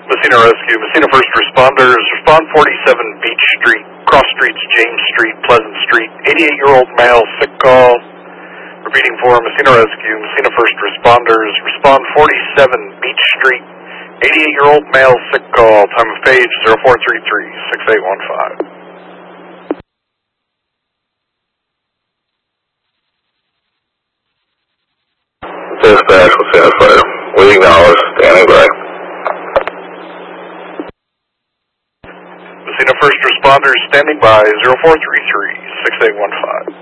Messina Rescue, Messina First Responders, respond 47 Beach Street, cross streets James Street, Pleasant Street, 88-year-old male, sick call. Repeating for Messina Rescue, Messina First Responders, respond 47 Beach Street, 88-year-old male, sick call, time of page 0433-6815. Dispatch, Messina Fire. We acknowledge, standing by. Messina First Responders standing by 0433-6815.